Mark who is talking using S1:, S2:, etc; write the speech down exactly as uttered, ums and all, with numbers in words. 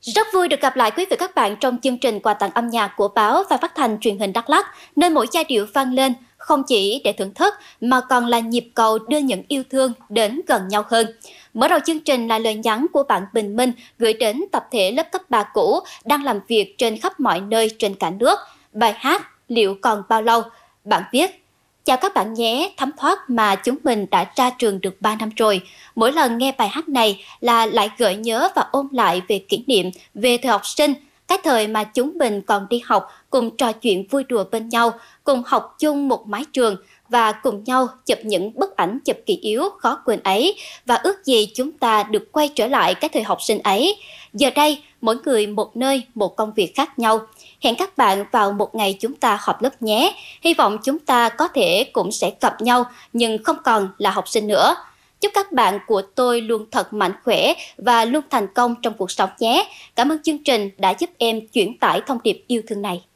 S1: Rất vui được gặp lại quý vị và các bạn trong chương trình quà tặng âm nhạc của báo và phát thanh truyền hình Đắk Lắk, nơi mỗi giai điệu vang lên không chỉ để thưởng thức mà còn là nhịp cầu đưa những yêu thương đến gần nhau hơn. Mở đầu chương trình là lời nhắn của bạn Bình Minh gửi đến tập thể lớp cấp ba cũ đang làm việc trên khắp mọi nơi trên cả nước. Bài hát Liệu còn bao lâu? Bạn viết: chào các bạn nhé, thấm thoát mà chúng mình đã ra trường được ba năm rồi. Mỗi lần nghe bài hát này là lại gợi nhớ và ôn lại về kỷ niệm, về thời học sinh, cái thời mà chúng mình còn đi học, cùng trò chuyện vui đùa bên nhau, cùng học chung một mái trường và cùng nhau chụp những bức ảnh chụp kỷ yếu khó quên ấy, và ước gì chúng ta được quay trở lại cái thời học sinh ấy. Giờ đây, mỗi người một nơi, một công việc khác nhau. Hẹn các bạn vào một ngày chúng ta họp lớp nhé. Hy vọng chúng ta có thể cũng sẽ gặp nhau nhưng không còn là học sinh nữa. Chúc các bạn của tôi luôn thật mạnh khỏe và luôn thành công trong cuộc sống nhé. Cảm ơn chương trình đã giúp em chuyển tải thông điệp yêu thương này.